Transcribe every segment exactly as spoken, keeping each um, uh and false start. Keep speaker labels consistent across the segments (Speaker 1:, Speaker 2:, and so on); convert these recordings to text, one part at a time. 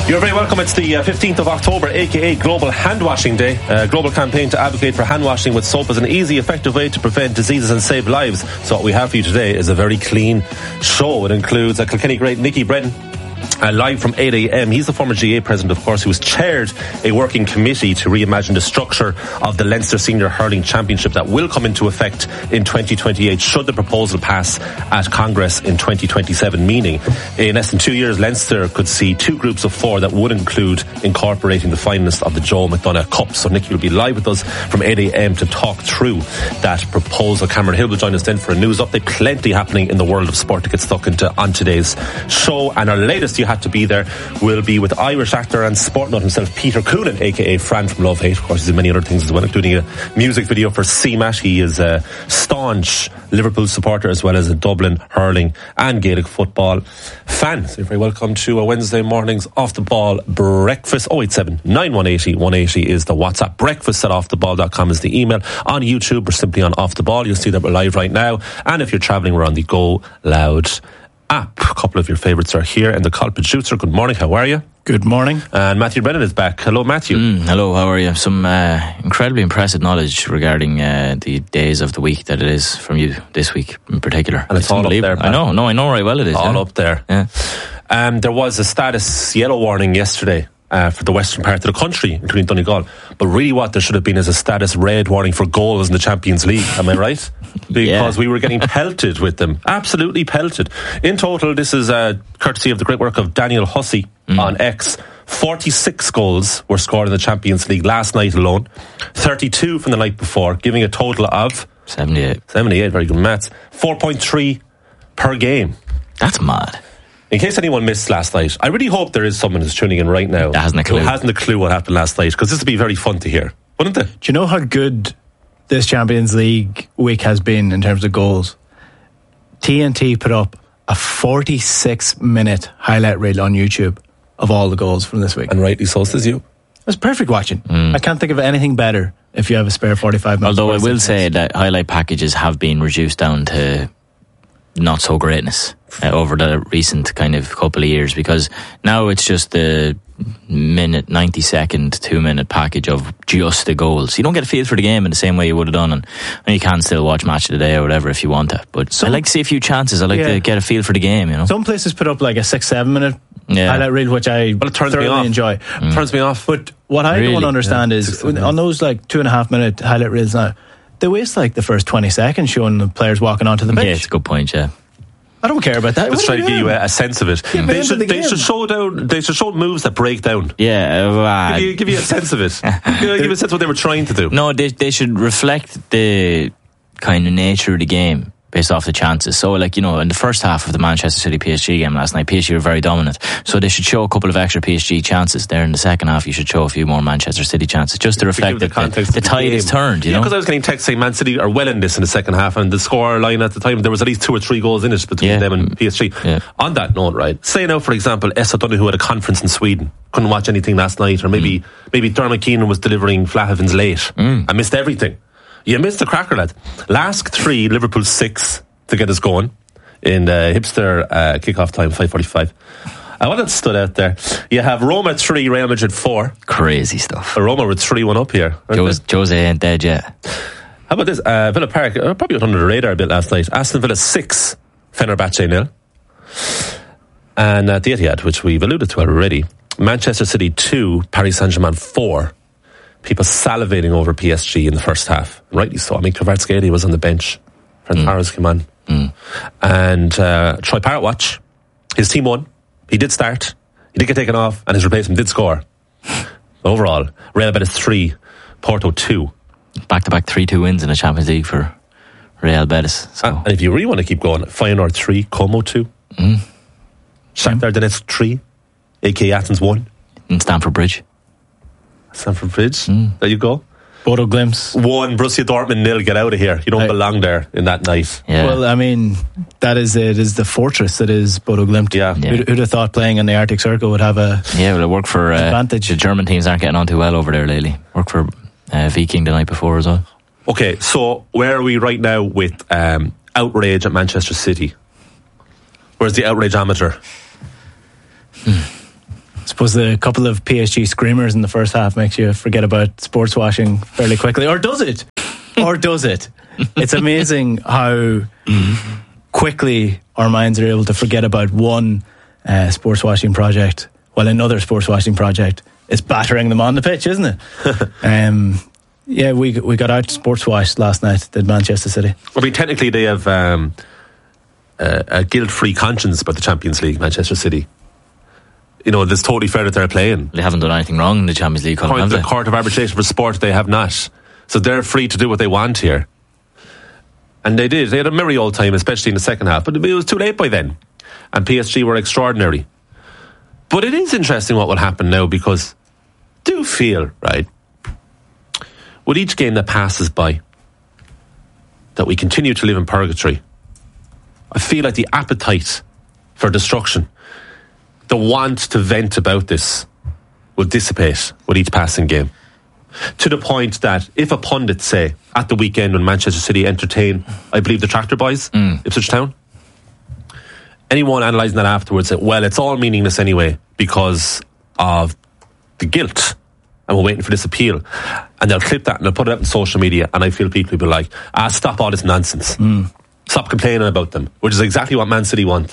Speaker 1: You're very welcome. It's the uh, fifteenth of October, aka Global Hand Washing Day. A global campaign to advocate for hand washing with soap as an easy, effective way to prevent diseases and save lives. So what we have for you today is a very clean show. It includes a Kilkenny great Nicky Brennan. Uh, live from eight a.m. He's the former G A A president, of course, who has chaired a working committee to reimagine the structure of the Leinster Senior Hurling Championship that will come into effect in twenty twenty-eight should the proposal pass at Congress in twenty twenty-seven, meaning in less than two years Leinster could see two groups of four that would include incorporating the finalists of the Joe McDonagh Cup. So Nicky will be live with us from eight a.m. to talk through that proposal. Cameron Hill will join us then for a news update. Plenty happening in the world of sport to get stuck into on today's show, and our latest You Had to Be There will be with Irish actor and sport nut himself, Peter Coonan, aka Fran from Love Hate. Of course, he's in many other things as well, including a music video for C M A T. He is a staunch Liverpool supporter as well as a Dublin hurling and Gaelic football fan. So you're very welcome to a Wednesday morning's Off the Ball breakfast. oh eight seven, nine one eight oh, one eight oh is the WhatsApp. Breakfast at off the ball dot com is the email. On YouTube, we're simply on Off the Ball. You'll see that we're live right now. And if you're travelling, we're on the Go Loud app. A couple of your favourites are here, and the culprit shooter. Good morning, how are you?
Speaker 2: Good morning.
Speaker 1: And Matthew Brennan is back. Hello, Matthew.
Speaker 3: Mm, hello, how are you? Some uh, incredibly impressive knowledge regarding uh, the days of the week that it is from you this week in particular.
Speaker 1: And it's, it's all up there, Pat.
Speaker 3: I know, no, I know right well it is.
Speaker 1: All
Speaker 3: yeah.
Speaker 1: up there.
Speaker 3: Yeah.
Speaker 1: Um, there was a status yellow warning yesterday Uh, for the western part of the country, including Donegal. But really what there should have been is a status red warning for goals in the Champions League. Am I right? Because yeah. we were getting pelted with them. Absolutely pelted. In total, this is uh, courtesy of the great work of Daniel Hussey mm. on X. forty-six goals were scored in the Champions League last night alone. thirty-two from the night before, giving a total of
Speaker 3: seventy-eight.
Speaker 1: seventy-eight, very good maths. four point three per game.
Speaker 3: That's mad.
Speaker 1: In case anyone missed last night, I really hope there is someone who's tuning in right now
Speaker 3: that hasn't a clue.
Speaker 1: who hasn't a clue what happened last night, because this would be very fun to hear, wouldn't it?
Speaker 2: Do you know how good this Champions League week has been in terms of goals? T N T put up a forty-six minute highlight reel on YouTube of all the goals from this week.
Speaker 1: And rightly so, says you.
Speaker 2: It's perfect watching.
Speaker 3: Mm.
Speaker 2: I can't think of anything better if you have a spare forty-five minutes.
Speaker 3: Although I will say that highlight packages have been reduced down to not so greatness uh, over the recent kind of couple of years, because now it's just the minute, ninety second, two minute package of just the goals. You don't get a feel for the game in the same way you would have done, and, and you can still watch Match of the Day or whatever if you want to, but Some, I like to see a few chances. I like yeah. to get a feel for the game, you know.
Speaker 2: Some places put up like a six, seven minute yeah. highlight reel, which I
Speaker 1: well, it turns
Speaker 2: thoroughly
Speaker 1: me off.
Speaker 2: enjoy.
Speaker 1: Mm. It turns me off.
Speaker 2: But what I
Speaker 3: really?
Speaker 2: don't understand
Speaker 3: yeah.
Speaker 2: is on those like two and a half minute highlight reels now, they waste like the first twenty seconds showing the players walking onto the bench.
Speaker 3: Yeah, it's a good point, yeah.
Speaker 2: I don't care about that.
Speaker 1: Let's try to give you a, a sense of it.
Speaker 2: Yeah,
Speaker 1: they should the they should show down. They should show moves that break down.
Speaker 3: Yeah, uh,
Speaker 1: give, you, give you a sense of it. give, give you a sense of what they were trying to do.
Speaker 3: No, they they should reflect the kind of nature of the game based off the chances. So, like, you know, in the first half of the Manchester City P S G game last night, P S G were very dominant. So they should show a couple of extra P S G chances. There in the second half, you should show a few more Manchester City chances, just to reflect
Speaker 1: the
Speaker 3: that the, the, the tide is turned, you
Speaker 1: yeah,
Speaker 3: know?
Speaker 1: because I was getting texts saying Man City are well in this in the second half, and the score line at the time, there was at least two or three goals in it between
Speaker 3: yeah.
Speaker 1: them and P S G. Yeah. On that note, right, say now, for example, S O'Donoghue had a conference in Sweden, couldn't watch anything last night, or maybe mm. maybe Dermot Keenan was delivering Flahavans late.
Speaker 3: Mm.
Speaker 1: I missed everything. You missed the cracker, lad. Last three, Liverpool six to get us going in the hipster uh, kick-off time, five forty-five. I want it stood out there. You have Roma three, Real Madrid four.
Speaker 3: Crazy stuff.
Speaker 1: Roma were three one up here.
Speaker 3: Jose, Jose ain't dead yet.
Speaker 1: How about this? Uh, Villa Park, uh, probably went under the radar a bit last night. Aston Villa six, Fenerbahce nil. And at the Etihad, which we've alluded to already, Manchester City two, Paris Saint-Germain four. People salivating over P S G in the first half. Rightly so. I mean, Kvaratskhelia was on the bench. Fran Torres mm. came on. Mm. And uh, Troy Parrott watch. His team won. He did start. He did get taken off, and his replacement did score. Overall, Real Betis three, Porto two.
Speaker 3: Back-to-back three two wins in the Champions League for Real Betis. So.
Speaker 1: And if you really want to keep going, Feyenoord three, Como two.
Speaker 3: Mm.
Speaker 1: Shakhtar Donetsk three, A K Athens one.
Speaker 3: In Stamford Bridge.
Speaker 1: Stamford Bridge.
Speaker 3: Mm.
Speaker 1: There you go.
Speaker 2: Bodo Glimps
Speaker 1: one, Borussia Dortmund nil. Get out of here. You don't I, belong there in that night.
Speaker 2: Yeah. Well, I mean, that is it. Is the fortress that is Bodo Glimt.
Speaker 1: Yeah. yeah.
Speaker 2: Who'd, who'd have thought playing in the Arctic Circle would have a
Speaker 3: yeah? Well, it worked for uh,
Speaker 2: advantage.
Speaker 3: The German teams aren't getting on too well over there lately. Worked for uh, Viking the night before as well.
Speaker 1: Okay, so where are we right now with um, outrage at Manchester City? Where's the outrage amateur?
Speaker 2: Hmm. It's suppose the couple of P S G screamers in the first half makes you forget about sports washing fairly quickly. Or does it? Or does it? It's amazing how quickly our minds are able to forget about one uh, sports washing project while another sports washing project is battering them on the pitch, isn't it? um, yeah, we we got out sports washed last night, did Manchester City.
Speaker 1: I mean, technically they have um, a, a guilt-free conscience about the Champions League, Manchester City. You know, it's totally fair that they're playing.
Speaker 3: They haven't done anything wrong in the Champions League.
Speaker 1: According to the Court of Arbitration for Sport, they have not. So they're free to do what they want here. And they did. They had a merry old time, especially in the second half. But it was too late by then. And P S G were extraordinary. But it is interesting what will happen now, because I do feel, right, with each game that passes by, that we continue to live in purgatory. I feel like the appetite for destruction, the want to vent about this, will dissipate with each passing game. To the point that if a pundit, say, at the weekend when Manchester City entertain, I believe the Tractor Boys, mm. Ipswich Town, anyone analysing that afterwards said, well, it's all meaningless anyway because of the guilt, and we're waiting for this appeal. And they'll clip that and they'll put it up on social media, and I feel people will be like, ah, stop all this nonsense. Mm. Stop complaining about them, which is exactly what Man City want.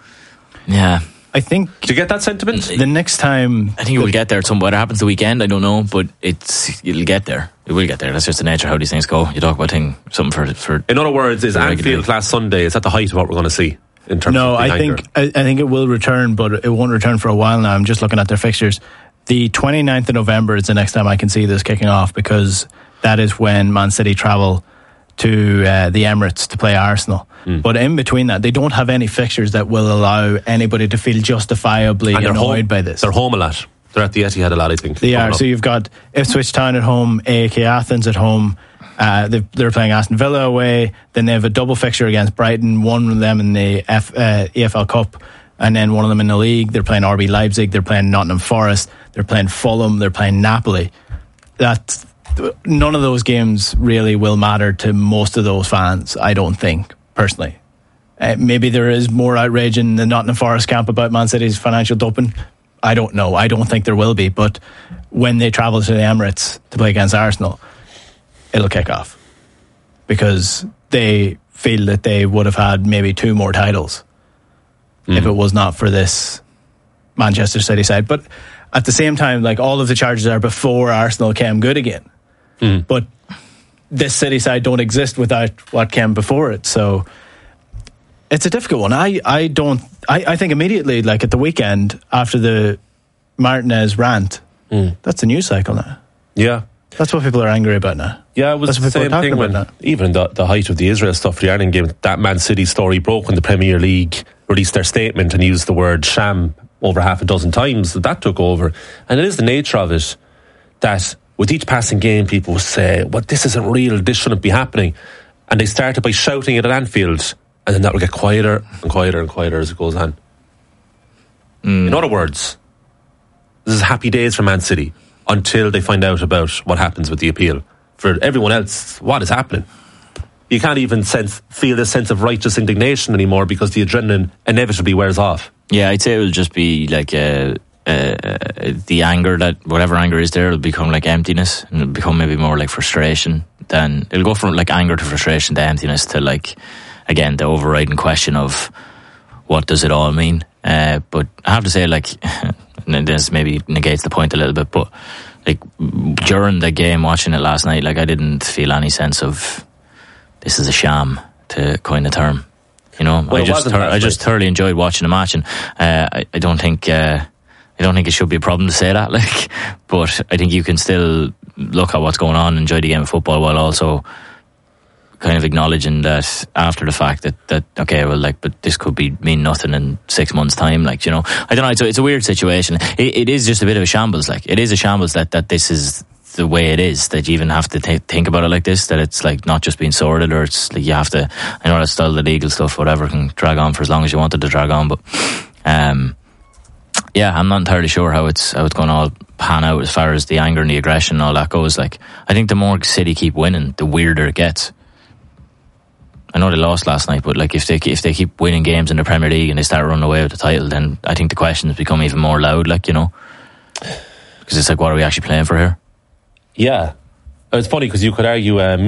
Speaker 3: Yeah.
Speaker 2: I think...
Speaker 1: Do you get that sentiment?
Speaker 2: The next time...
Speaker 3: I think it will get there. Some, whether it happens the weekend, I don't know, but it's it'll get there. It will get there. That's just the nature of how these things go. You talk about thing, something for... for
Speaker 1: in other words, is Anfield last Sunday, is that the height of what we're going to see? In terms
Speaker 2: no,
Speaker 1: of
Speaker 2: I think I, I think it will return, but it won't return for a while now. I'm just looking at their fixtures. The twenty-ninth of November is the next time I can see this kicking off, because that is when Man City travel to uh, the Emirates to play Arsenal. Mm. But in between that, they don't have any fixtures that will allow anybody to feel justifiably annoyed
Speaker 1: home,
Speaker 2: by this.
Speaker 1: They're home a lot. They're at the Etihad a lot, I think.
Speaker 2: They are. So you've got Ipswich Town at home, A A K Athens at home. Uh, they're playing Aston Villa away. Then they have a double fixture against Brighton, one of them in the F, uh, E F L Cup, and then one of them in the league. They're playing R B Leipzig, they're playing Nottingham Forest, they're playing Fulham, they're playing Napoli. That's, none of those games really will matter to most of those fans, I don't think, personally. Uh, maybe there is more outrage in the Nottingham Forest camp about Man City's financial doping. I don't know. I don't think there will be. But when they travel to the Emirates to play against Arsenal, it'll kick off, because they feel that they would have had maybe two more titles mm. if it was not for this Manchester City side. But at the same time, like, all of the charges are before Arsenal came good again. Mm. But this City side don't exist without what came before it. So it's a difficult one. I, I don't I, I think immediately, like at the weekend after the Martinez rant, mm. that's a news cycle now.
Speaker 1: Yeah.
Speaker 2: That's what people are angry about now.
Speaker 1: Yeah, it was the same thing when, now. even the, the height of the Israel stuff for the Ireland game, that Man City story broke when the Premier League released their statement and used the word sham over half a dozen times. That took over. And it is the nature of it that with each passing game, people will say, well, this isn't real, this shouldn't be happening. And they started by shouting it at Anfield, and then that will get quieter and quieter and quieter as it goes on. Mm. In other words, this is happy days for Man City until they find out about what happens with the appeal. For everyone else, what is happening? You can't even sense feel this sense of righteous indignation anymore, because the adrenaline inevitably wears off.
Speaker 3: Yeah, I'd say it will just be like uh, uh, the anger, that whatever anger is there, will become like emptiness, and it'll become maybe more like frustration. Then it'll go from like anger to frustration to emptiness to, like, again, the overriding question of what does it all mean? Uh, but I have to say, like, and this maybe negates the point a little bit, but like during the game, watching it last night, like, I didn't feel any sense of this is a sham, to coin the term. You know,
Speaker 1: well,
Speaker 3: I just thor- I just thoroughly enjoyed watching the match, and uh, I, I don't think uh, I don't think it should be a problem to say that. Like, but I think you can still look at what's going on, enjoy the game of football, while also kind of acknowledging that after the fact that, that okay, well, like, but this could be mean nothing in six months' time. Like, you know, I don't know. It's a, it's a weird situation. It, it is just a bit of a shambles. Like, it is a shambles that, that this is the way it is, that you even have to th- think about it like this, that it's like not just being sorted, or it's like you have to, I know that's still the legal stuff, whatever, can drag on for as long as you wanted to drag on, but um, yeah, I'm not entirely sure how it's how it's going to all pan out as far as the anger and the aggression and all that goes. Like, I think the more City keep winning, the weirder it gets. I know they lost last night, but like if they if they keep winning games in the Premier League and they start running away with the title, then I think the questions become even more loud. Like, you know, Because it's like, what are we actually playing for here?
Speaker 1: Yeah. It's funny because you could argue uh,